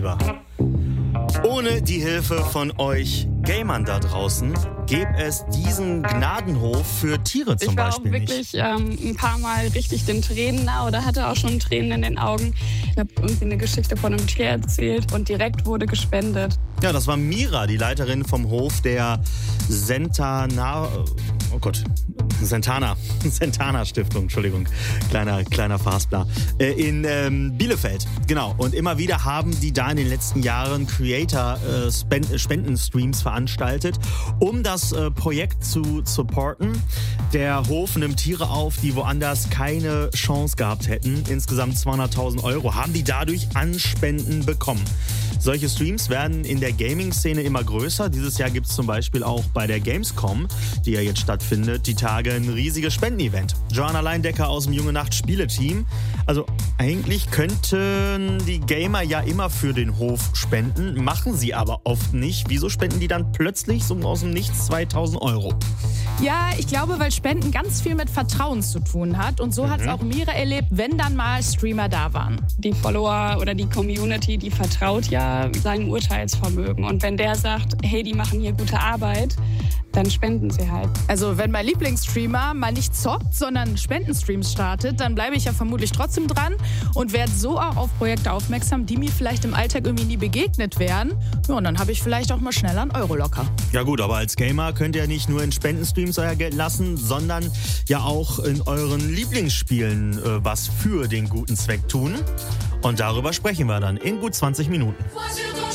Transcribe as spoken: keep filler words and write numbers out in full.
Ohne die Hilfe von euch Gamern da draußen gäbe es diesen Gnadenhof für Tiere zum ich war Beispiel auch wirklich ähm, ein paar Mal richtig den Tränen nah oder hatte auch schon Tränen in den Augen. Ich habe irgendwie eine Geschichte von einem Tier erzählt und direkt wurde gespendet. Ja, das war Mira, die Leiterin vom Hof der Sentana, oh Gott, Sentana, Sentana Stiftung, Entschuldigung, kleiner, kleiner Fastbler, äh, in ähm, Bielefeld, genau. Und immer wieder haben die da in den letzten Jahren Creator-Spendenstreams veranstaltet, um das äh, Projekt zu supporten. Der Hof nimmt Tiere auf, die woanders keine Chance gehabt hätten. Insgesamt zweihunderttausend Euro haben die dadurch an Spenden bekommen. Solche Streams werden in der Gaming-Szene immer größer. Dieses Jahr gibt es zum Beispiel auch bei der Gamescom, die ja jetzt stattfindet, die Tage ein riesiges Spendenevent. Joanna Leindecker aus dem Junge Nacht Spiele-Team. Also eigentlich könnten die Gamer ja immer für den Hof spenden, machen sie aber oft nicht. Wieso spenden die dann plötzlich so aus dem Nichts zweitausend Euro? Ja, ich glaube, weil Spenden ganz viel mit Vertrauen zu tun hat. Und so Mhm. hat es auch Mira erlebt, wenn dann mal Streamer da waren. Die Follower oder die Community, die vertraut ja seinem Urteilsvermögen. Und wenn der sagt, hey, die machen hier gute Arbeit, dann spenden sie halt. Also wenn mein Lieblingsstreamer mal nicht zockt, sondern Spendenstreams startet, dann bleibe ich ja vermutlich trotzdem dran und werde so auch auf Projekte aufmerksam, die mir vielleicht im Alltag irgendwie nie begegnet wären. Ja, und dann habe ich vielleicht auch mal schneller einen Euro locker. Ja gut, aber als Gamer könnt ihr nicht nur in Spendenstreams euer Geld lassen, sondern ja auch in euren Lieblingsspielen äh, was für den guten Zweck tun. Und darüber sprechen wir dann in gut zwanzig Minuten.